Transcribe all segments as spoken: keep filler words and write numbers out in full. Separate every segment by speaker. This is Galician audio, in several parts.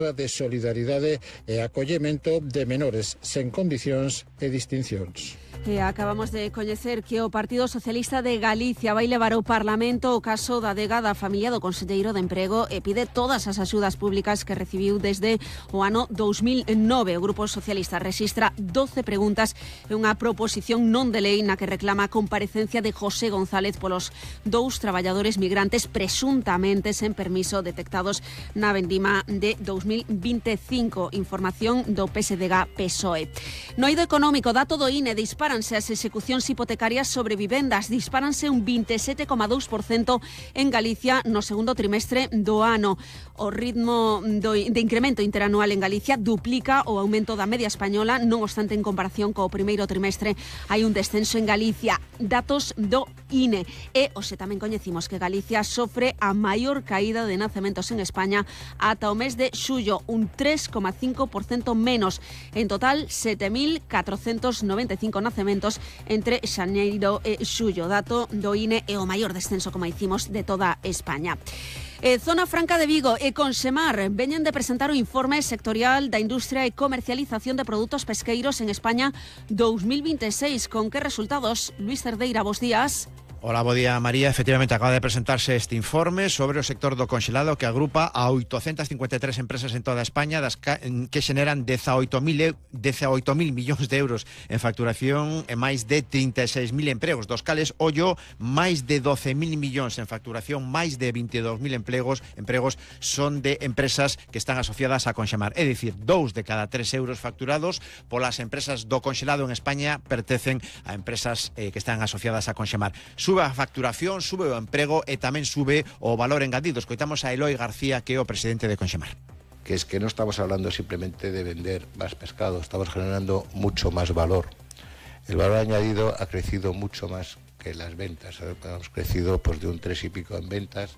Speaker 1: de solidariedade e acollemento de menores sen condicións e distincións.
Speaker 2: E acabamos de coñecer que o Partido Socialista de Galicia vai levar ao Parlamento o caso da adega da familia do conselleiro de Emprego e pide todas as axudas públicas que recibiu desde o ano dous mil nove. O Grupo Socialista rexistra doce preguntas e unha proposición non de lei na que reclama a comparecencia de José González polos dous traballadores migrantes presuntamente sen permiso detectados na vendima de dous mil vinte e cinco. Información do P S D G P S O E. No eido económico, dato do I N E, dispara Dispáranse as execucións hipotecarias sobre vivendas, dispáranse un vinte e sete coma dous por cento en Galicia no segundo trimestre do ano. O ritmo do, de incremento interanual en Galicia duplica o aumento da media española, non obstante en comparación co primeiro trimestre hai un descenso en Galicia. Datos do I N E. E hoxe tamén coñecimos que Galicia sofre a maior caída de nacementos en España ata o mes de xullo, un tres coma cinco por cento menos. En total, sete mil catrocentos noventa e cinco nacementos entre xaneiro e xullo. Dato do I N E e o maior descenso, como dicimos, de toda España. E Zona Franca de Vigo e Consemar veñen de presentar o informe sectorial da industria e comercialización de produtos pesqueiros en España dous mil vinte e seis. Con que resultados? Luis Cerdeira, bos días.
Speaker 3: Hola, bo día, María. Efectivamente, acaba de presentarse este informe sobre o sector do conxelado que agrupa a oitocentas cincuenta e tres empresas en toda España das que xeneran dezaoito mil millóns de euros en facturación e máis de trinta e seis mil empregos, dos cales, ollo, máis de doce mil millóns en facturación, máis de veintidós mil empregos, empregos son de empresas que están asociadas a Conxemar. É dicir, dous de cada tres euros facturados polas empresas do conxelado en España pertencen a empresas eh, que están asociadas a Conxemar. Sube a facturación, sube o emprego e tamén sube o valor engadido. Escoitamos a Eloi García, que é o presidente de Conxemar.
Speaker 4: Que es que no estamos hablando simplemente de vender más pescado, estamos generando mucho más valor. El valor añadido ha crecido mucho más que las ventas. Hemos crecido pues, de un tres y pico en ventas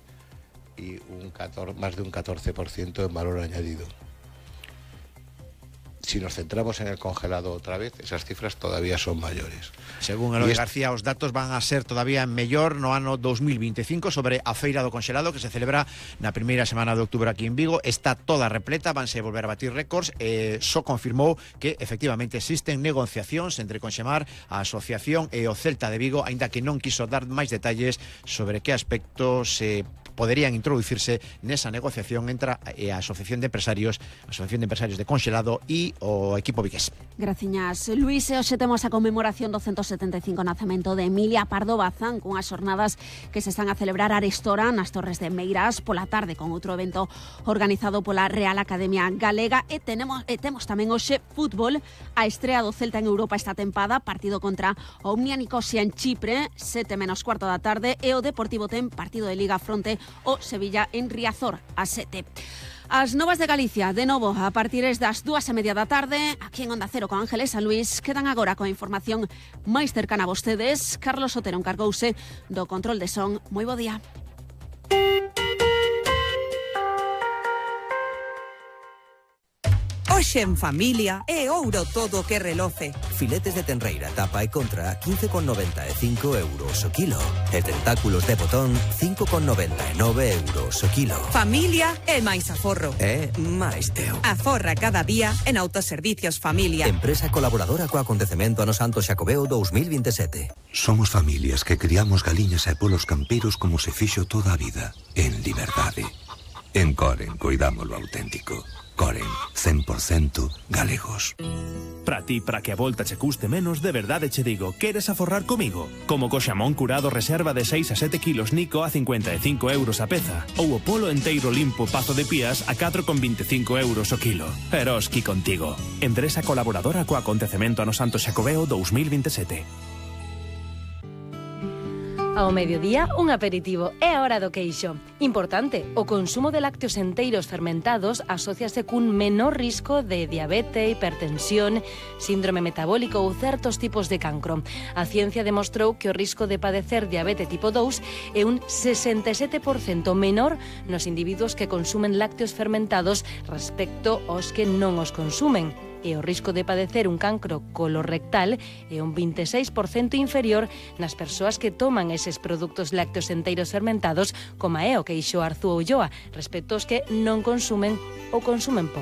Speaker 4: y un catorce, más de un catorce por ciento en valor añadido. Si nos centramos en el congelado otra vez, esas cifras todavía son mayores.
Speaker 3: Según Eloi García, os datos van a ser todavía mellor no ano dous mil vinte e cinco sobre a Feira do Conxelado que se celebra na primeira semana de outubro aquí en Vigo. Está toda repleta, vanse volver a batir récords. Eh, só confirmou que efectivamente existen negociacións entre Conxemar, a Asociación e o Celta de Vigo, aínda que non quiso dar máis detalles sobre que aspectos se eh, poderían introducirse nesa negociación entre a Asociación de Empresarios, a Asociación de Empresarios de Conxelado e o equipo vigués.
Speaker 2: Graciñas, Luis. E hoxe temos a conmemoración do ciento setenta e cinco nacemento de Emilia Pardo Bazán, cunhas xornadas que se están a celebrar a arestora nas Torres de Meirás pola tarde, con outro evento organizado pola Real Academia Galega. E tenemos, e temos tamén hoxe fútbol, a estrea do Celta en Europa esta tempada, partido contra o Omnia Nicosia en Chipre, sete menos cuarto da tarde, e o Deportivo ten partido de Liga fronte o Sevilla en Riazor a sete. As novas de Galicia, de novo, a partir das dúas e media da tarde, aquí en Onda Cero con Ángeles San Luis, quedan agora coa información máis cercana a vostedes. Carlos Otero encargouse do control de son. Moi bo día.
Speaker 5: Hoxe en familia é ouro todo que reloce.
Speaker 6: Filetes de tenreira, tapa e contra, quince con noventa e cinco euros o kilo. E tentáculos de botón, cinco con noventa e nove euros o kilo.
Speaker 5: Familia é máis aforro.
Speaker 6: É máis teo.
Speaker 5: Aforra cada día en Autoservicios Familia.
Speaker 6: Empresa colaboradora co acontecemento ano Santo Xacobeo dous mil vinte e sete.
Speaker 7: Somos familias que criamos galiñas e polos campeiros como se fixo toda a vida, en liberdade. En Coren cuidamos lo auténtico. Coren, cen por cento galegos.
Speaker 8: Para ti, para que a volta che custe menos, de verdade che digo, queres aforrar comigo? Como co xamón curado reserva de seis a sete kilos Nico a cincuenta e cinco euros a peza, ou o polo enteiro limpo Pazo de Pías a catro con vinte e cinco euros o kilo. Eroski contigo. Empresa colaboradora co acontecemento ano Santo Xacobeo dous mil vinte e sete.
Speaker 9: Ao mediodía, un aperitivo. É a hora do queixo. Importante, o consumo de lácteos enteiros fermentados asociase cun menor risco de diabetes, hipertensión, síndrome metabólico ou certos tipos de cancro. A ciencia demostrou que o risco de padecer diabetes tipo dous é un sesenta e sete por cento menor nos individuos que consumen lácteos fermentados respecto aos que non os consumen. E o risco de padecer un cancro colorectal é un vinte e seis por cento inferior nas persoas que toman eses produtos lácteos enteiros fermentados, como é o queixo Arzúa Ulloa, respecto aos que non consumen ou consumen pouco.